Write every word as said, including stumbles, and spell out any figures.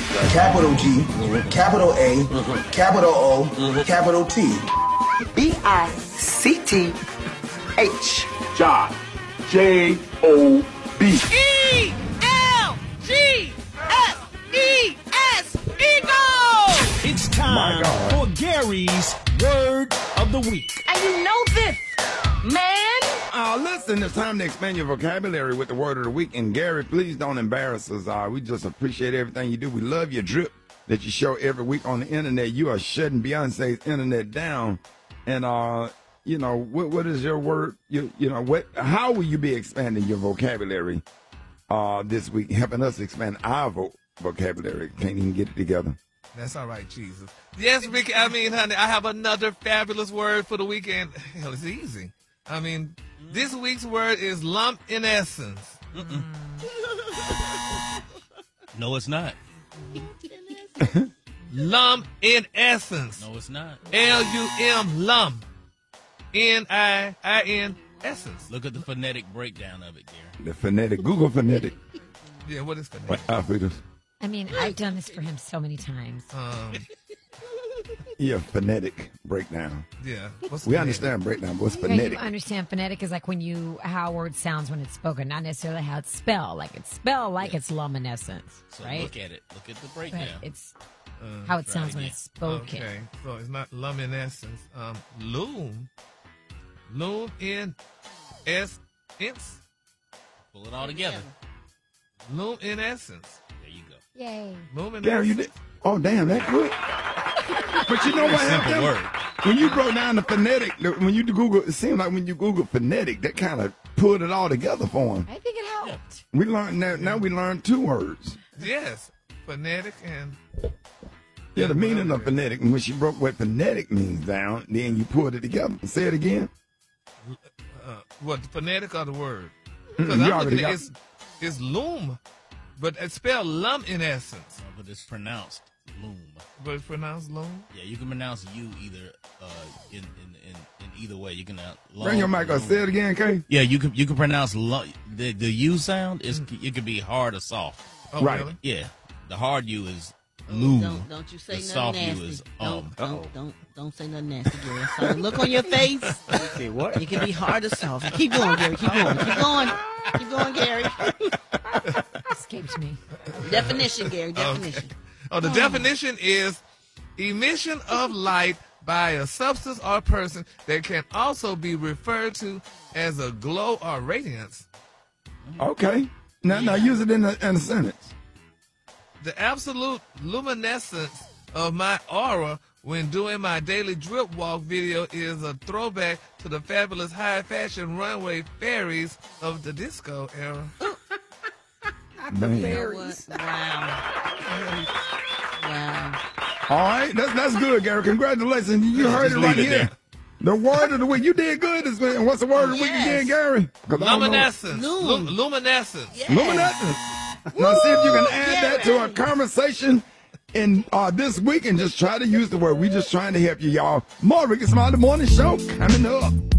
capital G, mm-hmm. capital A, mm-hmm. capital O, mm-hmm. capital T. B I C T H. Josh. J O B. E L G S E S. Eagle! It's time for Gary's Word of the Week. And you know this, man. Uh, listen, it's time to expand your vocabulary with the Word of the Week. And Gary, please don't embarrass us. Uh, we just appreciate everything you do. We love your drip that you show every week on the internet. You are shutting Beyonce's internet down. And, uh, you know, what, what is your word? You, you know, what? How will you be expanding your vocabulary uh, this week, helping us expand our vo- vocabulary? Can't even get it together. That's all right, Jesus. Yes, Ricky, I mean, honey, I have another fabulous word for the weekend. Hell, it's easy. I mean, this week's word is lump in essence. Mm-mm. No, it's not. Lump in essence. No, it's not. L U M, lump. N I I N, essence. Look at the phonetic breakdown of it, Gary. The phonetic. Google phonetic. Yeah, what is phonetic? What, Alfredo? I mean, I've done this for him so many times. Um, yeah, phonetic breakdown. Yeah. What's we phonetic? Understand breakdown, but what's phonetic? Yeah, you understand phonetic is like when you, how a word sounds when it's spoken, not necessarily how it's spelled. Like it's spelled like yeah. it's luminescence, so right? look at it. Look at the breakdown. But it's uh, how it sounds it when it's spoken. Okay, so it's not luminescence. Um, loom. Loom in essence. Pull it all together. Loom in essence. There you go. Yay. Loom in Gary, you did. Oh, damn, that quick. But you know what happened? Word. When you broke down the phonetic, when you Google, it seemed like when you Google phonetic, that kind of pulled it all together for him. I think it helped. We learned now. Now we learned two words. Yes, phonetic and. Yeah, the meaning of phonetic. And when she broke what phonetic means down, then you pulled it together. Say it again. Uh, what, the phonetic or the word? Mm-mm, I'm you already looking at got it's, it's loom, but it's spelled lump in essence. No, but it's pronounced loom. But it's pronounced loom? Yeah, you can pronounce you either uh, in, in, in, in either way. You can uh, bring your mic up. Say it again, Kay. Yeah, you can you can pronounce lo- the the U sound. Is mm. It could be hard or soft. Oh, right. Really? Yeah, the hard U is loom. Don't, don't you say the nothing soft nasty. U is don't, um. don't, don't, don't say nothing nasty, Gary. So the look on your face. See what? You can be hard or soft. Keep going, Gary. Keep going. Keep going. Keep going, Gary. Escaped me. Definition, Gary. Definition. Okay. Oh, the oh. definition is emission of light by a substance or person that can also be referred to as a glow or radiance. Okay. Now, yeah. now use it in a, in a sentence. The absolute luminescence of my aura when doing my daily drip walk video is a throwback to the fabulous high fashion runway fairies of the disco era. Not the fairies. Wow. Wow. All right, that's that's good, Gary. Congratulations. You yeah, heard it right it here. There. The word of the week. You did good. And what's the word of the week again, Gary? Luminescence. Lum- luminescence. Yes. Luminescence. Now see if you can add Gary. that to our conversation in uh, this week and just try to use the word. We're just trying to help you, y'all. More Rickey Smiley Morning Show coming up.